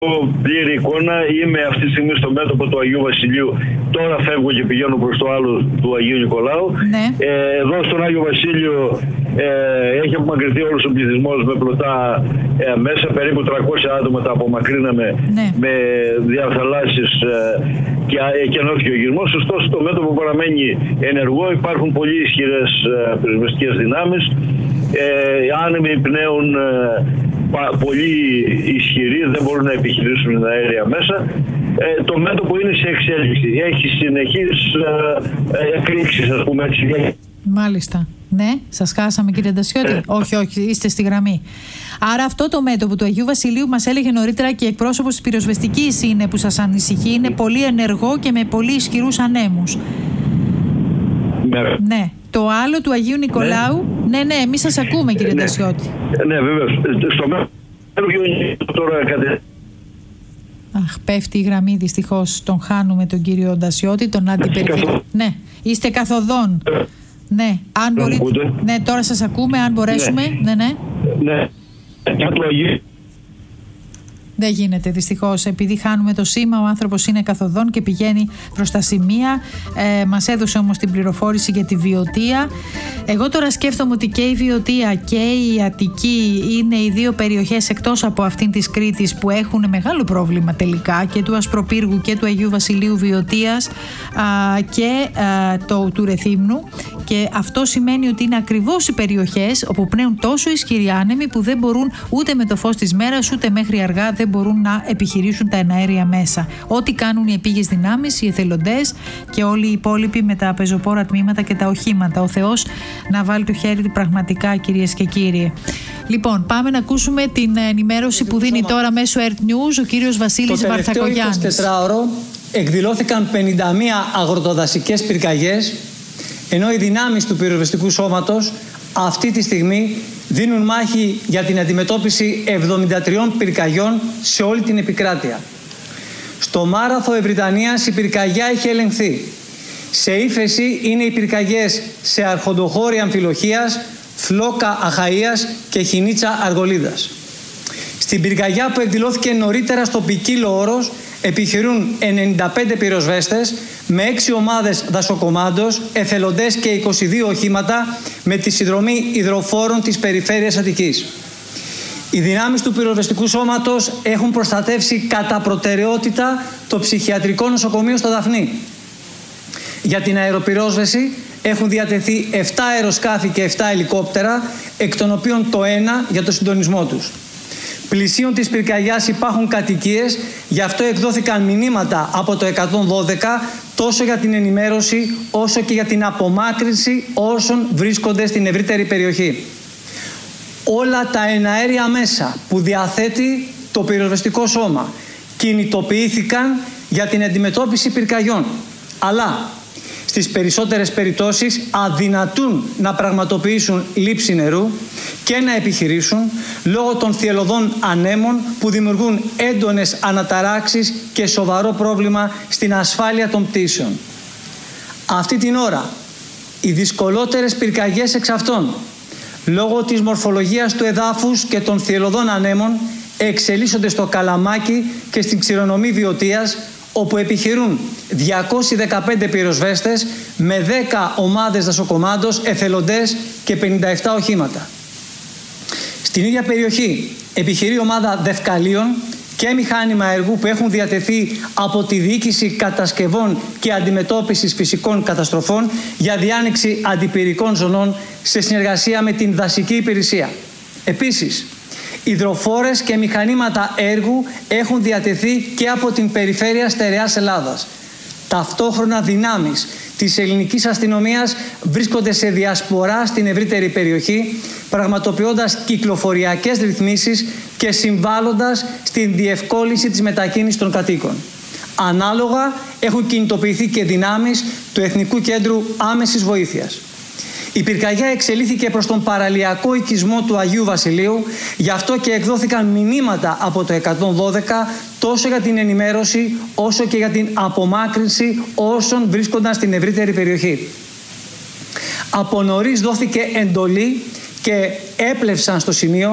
πλήρη εικόνα. Είμαι αυτή τη στιγμή στο μέτωπο του Αγίου Βασιλείου. Τώρα φεύγω και πηγαίνω προς το άλλο του Αγίου Νικολάου. Ναι. Εδώ στον Άγιο Βασίλειο έχει απομακρυνθεί όλος ο πληθυσμός με πλωτά μέσα. Περίπου 300 άτομα τα απομακρύναμε, ναι, με διαθαλάσσεις και εκενώθηκε ο γυρμός. Ωστόσο το μέτωπο παραμένει ενεργό. Υπάρχουν πολύ ισχυρές πυροσβεστικές δυνάμεις. Άνεμοι πνέουν πολύ ισχυροί, δεν μπορούν να επιχειρήσουν τα αέρια μέσα. Το μέτωπο είναι σε εξέλιξη. Έχει συνεχείς εκρήξεις, ας πούμε έτσι. Μάλιστα. Ναι, σας χάσαμε κύριε Ντασιώτη. Όχι, είστε στη γραμμή. Άρα αυτό το μέτωπο του Αγίου Βασιλείου, μας έλεγε νωρίτερα και εκπρόσωπος της πυροσβεστικής είναι που σας ανησυχεί, είναι πολύ ενεργό και με πολύ ισχυρούς ανέμους. Ναι. Το άλλο του Αγίου Νικολάου, ναι, εμείς σας ακούμε κύριε Ντασιώτη. Ναι, βεβαίως. Στο μέλλον τώρα πέφτει η γραμμή, δυστυχώς τον χάνουμε τον κύριο Ντασιώτη, τον αντιπεριφερειάρχη. Ναι, είστε καθοδόν. Ναι, αν μπορείτε. Ναι, τώρα σας ακούμε, αν μπορέσουμε. Ναι. Δεν γίνεται δυστυχώς, επειδή χάνουμε το σήμα. Ο άνθρωπος είναι καθοδόν και πηγαίνει προς τα σημεία. Μας έδωσε όμως την πληροφόρηση για τη Βιωτία. Εγώ τώρα σκέφτομαι ότι και η Βιωτία και η Αττική είναι οι δύο περιοχές εκτός από αυτήν της Κρήτης που έχουν μεγάλο πρόβλημα τελικά, και του Ασπροπύργου και του Αγίου Βασιλείου Βιωτίας και του Ρεθύμνου. Και αυτό σημαίνει ότι είναι ακριβώς οι περιοχές όπου πνέουν τόσο ισχυροί άνεμοι που δεν μπορούν ούτε με το φως της μέρας ούτε μέχρι αργά δεν μπορούν να επιχειρήσουν τα εναέρια μέσα. Ό,τι κάνουν οι επίγειες δυνάμεις, οι εθελοντές και όλοι οι υπόλοιποι με τα πεζοπόρα τμήματα και τα οχήματα. Ο Θεός να βάλει το χέρι του πραγματικά, κυρίες και κύριοι. Λοιπόν, πάμε να ακούσουμε την ενημέρωση που δίνει τώρα μέσω Earth News ο κύριος Βασίλης Βαρθακογιάννης. Το τελευταίο 24ωρο εκδηλώθηκαν 51 αγροτοδασικές πυρκαγιές, ενώ οι δυνάμεις του πυροσβεστικού σώματος αυτή τη στιγμή δίνουν μάχη για την αντιμετώπιση 73 πυρκαγιών σε όλη την επικράτεια. Στο Μάραθο Ευρυτανίας η πυρκαγιά έχει ελεγχθεί. Σε ύφεση είναι οι πυρκαγιές σε Αρχοντοχώρη Αμφιλοχίας, Φλόκα Αχαΐας και Χινίτσα Αργολίδας. Στην πυρκαγιά που εκδηλώθηκε νωρίτερα στο Ποικίλο Όρος επιχειρούν 95 πυροσβέστες με 6 ομάδες δασοκομάντος, εθελοντές και 22 οχήματα με τη συνδρομή υδροφόρων της περιφέρειας Αττικής. Οι δυνάμεις του πυροσβεστικού σώματος έχουν προστατεύσει κατά προτεραιότητα το ψυχιατρικό νοσοκομείο στο Δαφνί. Για την αεροπυρόσβεση έχουν διατεθεί 7 αεροσκάφη και 7 ελικόπτερα, εκ των οποίων το ένα για το συντονισμό τους. Πλησίων της πυρκαγιάς υπάρχουν κατοικίες, γι' αυτό εκδόθηκαν μηνύματα από το 112 τόσο για την ενημέρωση όσο και για την απομάκρυνση όσων βρίσκονται στην ευρύτερη περιοχή. Όλα τα εναέρια μέσα που διαθέτει το πυροσβεστικό σώμα κινητοποιήθηκαν για την αντιμετώπιση πυρκαγιών, αλλά στις περισσότερες περιπτώσεις αδυνατούν να πραγματοποιήσουν λήψη νερού και να επιχειρήσουν λόγω των θυελλωδών ανέμων που δημιουργούν έντονες αναταράξεις και σοβαρό πρόβλημα στην ασφάλεια των πτήσεων. Αυτή την ώρα οι δυσκολότερες πυρκαγιές εξ αυτών, λόγω της μορφολογίας του εδάφους και των θυελλωδών ανέμων, εξελίσσονται στο Καλαμάκι και στην Ξηρονομή Βιωτίας, όπου επιχειρούν 215 πυροσβέστες με 10 ομάδες δασοκομάντος, εθελοντές και 57 οχήματα. Στην ίδια περιοχή επιχειρεί ομάδα δευκαλίων και μηχάνημα έργου που έχουν διατεθεί από τη Διοίκηση Κατασκευών και Αντιμετώπισης Φυσικών Καταστροφών για διάνοιξη αντιπυρικών ζωνών σε συνεργασία με την Δασική Υπηρεσία. Επίσης, υδροφόρες και μηχανήματα έργου έχουν διατεθεί και από την Περιφέρεια Στερεάς Ελλάδας. Ταυτόχρονα δυνάμεις της ελληνικής αστυνομίας βρίσκονται σε διασπορά στην ευρύτερη περιοχή, πραγματοποιώντας κυκλοφοριακές ρυθμίσεις και συμβάλλοντας στην διευκόλυνση της μετακίνησης των κατοίκων. Ανάλογα έχουν κινητοποιηθεί και δυνάμεις του Εθνικού Κέντρου Άμεσης Βοήθειας. Η πυρκαγιά εξελίχθηκε προς τον παραλιακό οικισμό του Αγίου Βασιλείου, γι' αυτό και εκδόθηκαν μηνύματα από το 112 τόσο για την ενημέρωση όσο και για την απομάκρυνση όσων βρίσκονταν στην ευρύτερη περιοχή. Από νωρίς δόθηκε εντολή και έπλευσαν στο σημείο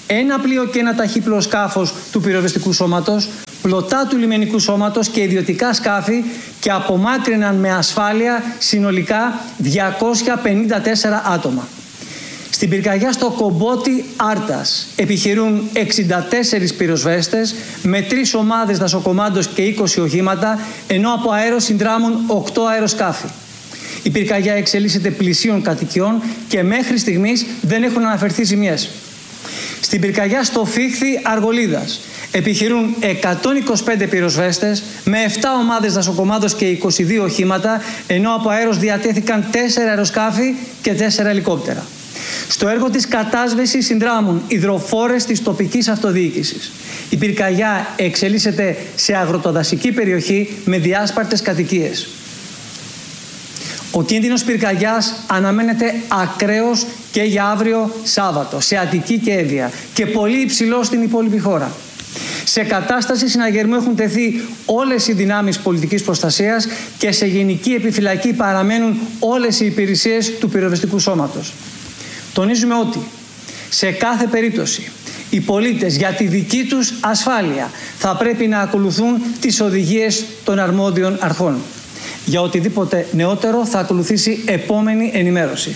ένα πλοίο και ένα ταχύπλοο σκάφος του πυροσβεστικού σώματος, πλωτά του λιμενικού σώματος και ιδιωτικά σκάφη και απομάκρυναν με ασφάλεια συνολικά 254 άτομα. Στην πυρκαγιά στο Κομπότι Άρτας επιχειρούν 64 πυροσβέστες με 3 ομάδες δασοκομάντος και 20 οχήματα, ενώ από αέρος συνδράμουν 8 αεροσκάφη. Η πυρκαγιά εξελίσσεται πλησίων κατοικιών και μέχρι στιγμής δεν έχουν αναφερθεί ζημιές. Στην πυρκαγιά στο Φίχθη Αργολίδας επιχειρούν 125 πυροσβέστες με 7 ομάδες δασοκομάντος και 22 οχήματα, ενώ από αέρος διατέθηκαν 4 αεροσκάφη και 4 ελικόπτερα. Στο έργο της κατάσβεσης συνδράμουν υδροφόρες της τοπικής αυτοδιοίκησης. Η πυρκαγιά εξελίσσεται σε αγροτοδασική περιοχή με διάσπαρτες κατοικίες. Ο κίνδυνος πυρκαγιάς αναμένεται ακραίος και για αύριο Σάββατο, σε Αττική και Εύβοια και πολύ υψηλό στην υπόλοιπη χώρα. Σε κατάσταση συναγερμού έχουν τεθεί όλες οι δυνάμεις πολιτικής προστασίας και σε γενική επιφυλακή παραμένουν όλες οι υπηρεσίες του πυροσβεστικού σώματος. Τονίζουμε ότι σε κάθε περίπτωση οι πολίτες για τη δική τους ασφάλεια θα πρέπει να ακολουθούν τις οδηγίες των αρμόδιων αρχών. Για οτιδήποτε νεότερο θα ακολουθήσει επόμενη ενημέρωση.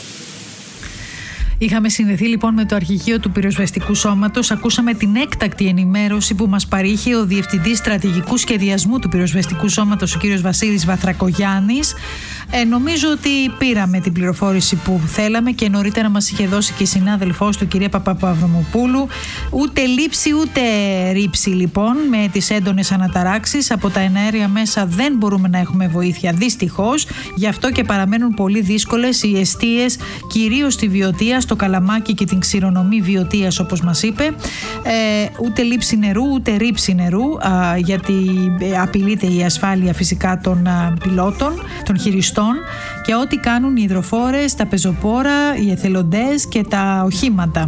Είχαμε συνδεθεί λοιπόν με το Αρχηγείο του Πυροσβεστικού Σώματος. Ακούσαμε την έκτακτη ενημέρωση που μας παρήχε ο Διευθυντής Στρατηγικού Σχεδιασμού του Πυροσβεστικού Σώματος, ο κ. Βασίλης Βαθρακογιάννης. Νομίζω ότι πήραμε την πληροφόρηση που θέλαμε και νωρίτερα μας είχε δώσει και η συνάδελφός του, κυρία Παπαπαυδομοπούλου. Ούτε λήψη ούτε ρήψη λοιπόν με τις έντονες αναταράξεις. Από τα εναέρια μέσα δεν μπορούμε να έχουμε βοήθεια, δυστυχώς. Γι' αυτό και παραμένουν πολύ δύσκολες οι εστίες, κυρίως στη Βιωτία, στο Καλαμάκι και την ξηρονομή Βιωτίας, όπως μας είπε. Ούτε λήψη νερού ούτε ρήψη νερού, γιατί απειλείται η ασφάλεια φυσικά των πιλότων, των χειριστών, και ό,τι κάνουν οι υδροφόρες, τα πεζοπόρα, οι εθελοντές και τα οχήματα.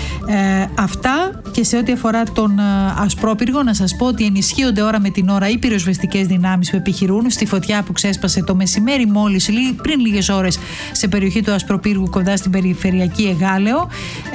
Αυτά και σε ό,τι αφορά τον Ασπρόπυργο, να σας πω ότι ενισχύονται ώρα με την ώρα οι πυροσβεστικές δυνάμεις που επιχειρούν στη φωτιά που ξέσπασε το μεσημέρι μόλις πριν λίγες ώρες σε περιοχή του Ασπροπύργου κοντά στην περιφερειακή Εγάλεο.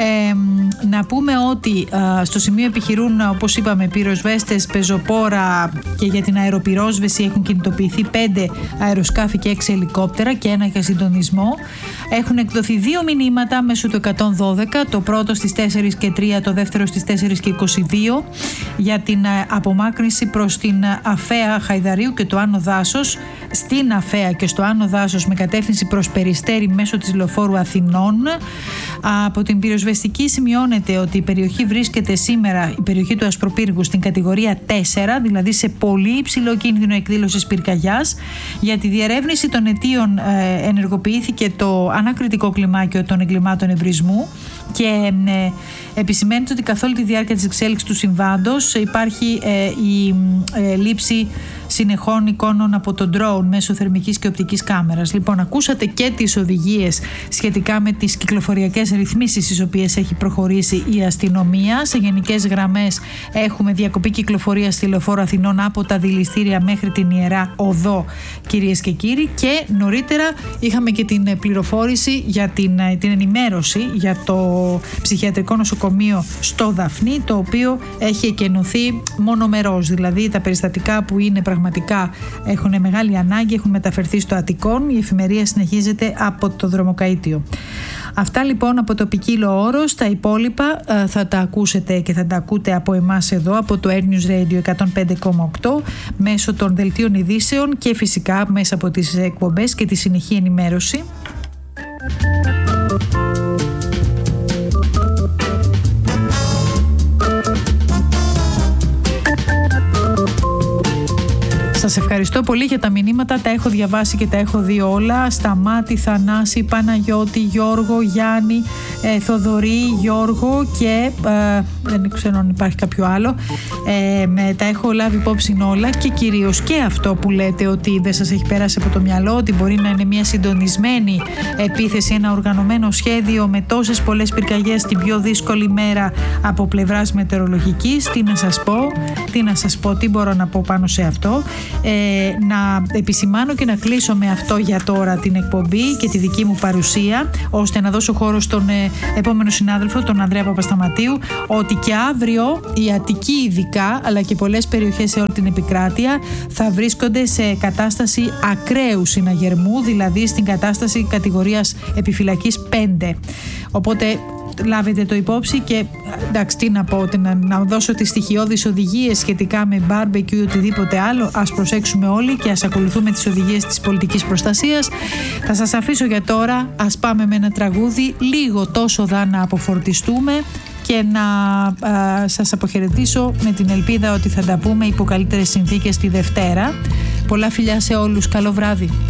Να πούμε ότι στο σημείο επιχειρούν, όπως είπαμε, πυροσβέστες, πεζοπόρα, και για την αεροπυρόσβεση έχουν κινητοποιηθεί 5 αεροσκάφη και 6 ελικόπτερα και ένα για συντονισμό. Έχουν εκδοθεί 2 μηνύματα μέσω του 112, το πρώτο στις 4 και 3, το δεύτερο στις 4 και 22, για την απομάκρυνση προς την Αφαία Χαϊδαρίου και το Άνω Δάσος, στην Αφαία και στο Άνω Δάσος με κατεύθυνση προς Περιστέρι μέσω της λεωφόρου Αθηνών. Από την πυροσβεστική σημειώνεται ότι η περιοχή βρίσκεται σήμερα, η περιοχή του Ασπροπύργου, στην κατηγορία 4, δηλαδή σε πολύ υψηλό κίνδυνο εκδήλωσης πυρκαγιάς. Για τη διερεύνηση των αιτίων ενεργοποιήθηκε το ανακριτικό κλιμάκιο των εγκλημάτων εμπρισμού και επισημαίνεται ότι καθ' όλη τη διάρκεια της εξέλιξης του συμβάντος υπάρχει η λήψη συνεχών εικόνων από τον drone μέσω θερμικής και οπτικής κάμερας. Λοιπόν, ακούσατε και τις οδηγίες σχετικά με τις κυκλοφοριακές ρυθμίσεις στις οποίες έχει προχωρήσει η αστυνομία. Σε γενικές γραμμές έχουμε διακοπή κυκλοφορίας στη λεωφόρο Αθηνών από τα δηληστήρια μέχρι την Ιερά Οδό, κυρίες και κύριοι, και νωρίτερα είχαμε και την πληροφόρηση για την ενημέρωση για το ψυχιατρικό νοσοκομείο στο Δαφνί, το οποίο έχει εκενωθεί μονομερός, δηλαδή τα περιστατικά που είναι πραγματικά έχουν μεγάλη ανάγκη έχουν μεταφερθεί στο Αττικόν. Η εφημερία συνεχίζεται από το Δρομοκαΐτιο. Αυτά λοιπόν από το ποικίλο όρος. Τα υπόλοιπα θα τα ακούσετε και θα τα ακούτε από εμάς εδώ, από το Air News Radio 105,8, μέσω των δελτίων ειδήσεων και φυσικά μέσα από τις εκπομπές και τη συνεχή ενημέρωση. Σας ευχαριστώ πολύ για τα μηνύματα, τα έχω διαβάσει και τα έχω δει όλα. Σταμάτη, Θανάση, Παναγιώτη, Γιώργο, Γιάννη, Θοδωρή, Γιώργο και δεν ξέρω αν υπάρχει κάποιο άλλο. Τα έχω λάβει υπόψη όλα και κυρίως και αυτό που λέτε ότι δεν σας έχει πέρασει από το μυαλό, ότι μπορεί να είναι μια συντονισμένη επίθεση, ένα οργανωμένο σχέδιο με τόσες πολλές πυρκαγιές την πιο δύσκολη μέρα από πλευράς μετεωρολογικής. Τι να σας πω, τι μπορώ να πω πάνω σε αυτό. να επισημάνω και να κλείσω με αυτό για τώρα την εκπομπή και τη δική μου παρουσία, ώστε να δώσω χώρο στον επόμενο συνάδελφο, τον Ανδρέα Παπασταματίου, ότι και αύριο η Αττική ειδικά, αλλά και πολλές περιοχές σε όλη την επικράτεια θα βρίσκονται σε κατάσταση ακραίου συναγερμού, δηλαδή στην κατάσταση κατηγορίας επιφυλακής 5. Οπότε λάβετε το υπόψη και εντάξει, τι να πω, να δώσω τις στοιχειώδεις οδηγίες σχετικά με barbecue ή οτιδήποτε άλλο. Ας προσέξουμε όλοι και ας ακολουθούμε τις οδηγίες της πολιτικής προστασίας. Θα σας αφήσω για τώρα, ας πάμε με ένα τραγούδι λίγο τόσο να αποφορτιστούμε και να σας αποχαιρετήσω με την ελπίδα ότι θα τα πούμε υπό καλύτερες συνθήκες τη Δευτέρα. Πολλά φιλιά σε όλους, καλό βράδυ.